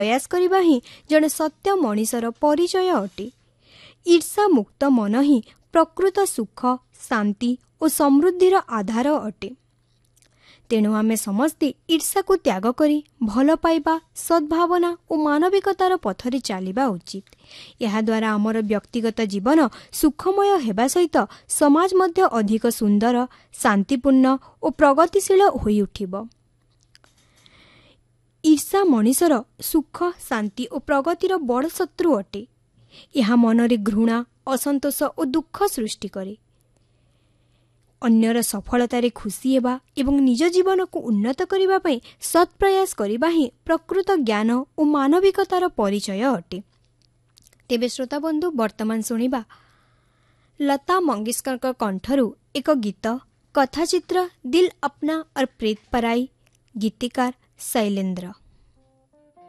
प्रयास करबा ही जड़े सत्य मनीषर परिचय अटे। ईर्षा मुक्त मन ही प्रकृत सुख शांति और समृद्धिर आधार अटे। तेणु आमे समस्ते ईर्षा को त्याग करी भल पाइबा सद्भावना और मानविकतार पथरे चलिबा उचित। यह द्वारा आमर व्यक्तिगत जीवन सुखमय हेबा सहित समाज मध्य अधिक सुंदर शांतिपूर्ण और प्रगतिशील होई उठिबो। ईर्षा मनीषर सुख शांति और प्रगतिर बड़ शत्रु अटे। यह मनरे घृणा असंतोष और दुख सृष्टि करे। अन्यर सफलतारे खुशी हेबा एवं निज जीवन को उन्नत करिबा पई सत् प्रयास करिबा ही प्रकृत ज्ञान और मानविकतार परिचय अटे। तेबे श्रोता बंधु वर्तमान सुनिबा लता मंगेशकर कंठरू एक गीत कथाचित्र दिल अपना और प्रीत पराई, गीतिकार शैलेंद्र।